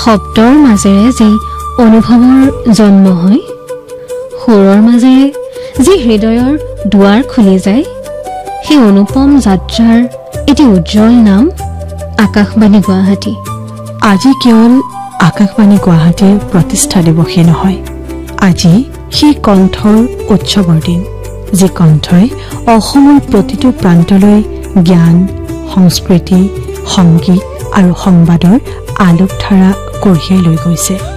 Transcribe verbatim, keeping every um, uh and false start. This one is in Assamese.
শব্দৰ মাজেৰে যি অনুভৱৰ জন্ম হয়, সুৰৰ মাজেৰে যি হৃদয়ৰ দুৱাৰ খুলি যায়, সেই অনুপম যাত্ৰাৰ এটি উজ্জ্বল নাম আকাশবাণী গুৱাহাটী। আজি কেৱল আকাশবাণী গুৱাহাটীৰ প্ৰতিষ্ঠা দিৱসে নহয়, আজি সেই কণ্ঠৰ উৎসৱৰ দিন, যি কণ্ঠই অসমৰ প্ৰতিটো প্ৰান্তলৈ জ্ঞান, সংস্কৃতি, সংগীত আৰু সংবাদৰ আলোকধাৰা কঢ়িয়াই লৈ গৈছে।